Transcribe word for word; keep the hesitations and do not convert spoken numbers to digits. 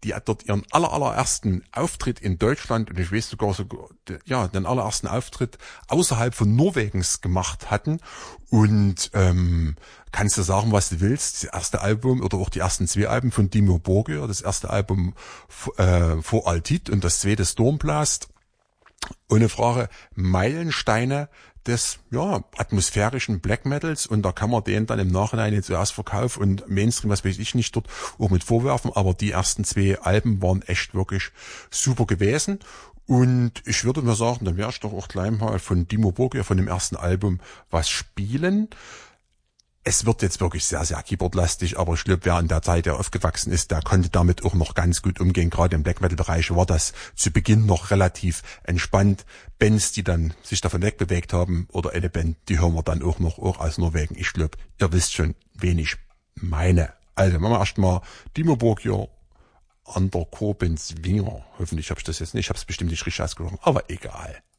die dort ihren aller, allerersten Auftritt in Deutschland, und ich weiß sogar so, ja, den allerersten Auftritt außerhalb von Norwegens gemacht hatten. Und ähm, kannst du sagen, was du willst, das erste Album oder auch die ersten zwei Alben von Dimmu Borgir, das erste Album äh, vor Altit und das zweite Stormblast, ohne Frage Meilensteine des ja atmosphärischen Black Metals, und da kann man den dann im Nachhinein jetzt zuerst Verkauf und Mainstream, was weiß ich nicht, dort auch mit vorwerfen, aber die ersten zwei Alben waren echt wirklich super gewesen. Und ich würde mir sagen, dann werde ich doch auch gleich mal von Dimmu Borgir, von dem ersten Album, was spielen. Es wird jetzt wirklich sehr, sehr keyboardlastig, aber ich glaube, wer in der Zeit, der aufgewachsen ist, der konnte damit auch noch ganz gut umgehen. Gerade im Black Metal Bereich war das zu Beginn noch relativ entspannt. Bands, die dann sich davon wegbewegt haben, oder eine Band, die hören wir dann auch noch, auch aus Norwegen. Ich glaube, ihr wisst schon, wen ich meine. Also machen wir erstmal Dimmu Borgir an der Korbenswinger. Hoffentlich habe ich das jetzt nicht, ich habe es bestimmt nicht richtig ausgesprochen, aber egal.